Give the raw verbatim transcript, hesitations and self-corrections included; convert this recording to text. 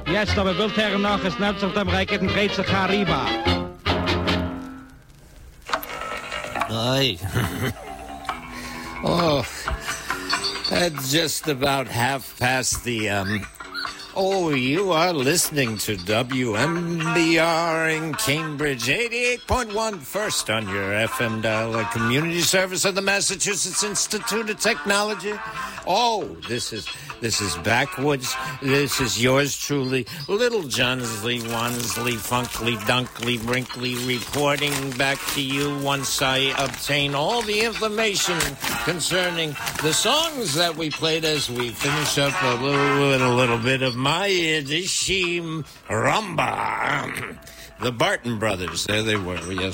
Jetzt aber will er noch es nicht auf dem Recket und dreht sich Hariba. Aye. Oh, at just about half past the, um... Oh, you are listening to W M B R in Cambridge, eighty-eight point one, first on your F M dial, a community service of the Massachusetts Institute of Technology. Oh, this is this is Backwoods. This is yours truly, Little Johnsley, Wansley, Funkley, Dunkley, Brinkley, reporting back to you once I obtain all the information concerning the songs that we played as we finish up a little, with a little bit of my Yiddish rumba. The Barton Brothers, there they were, yes.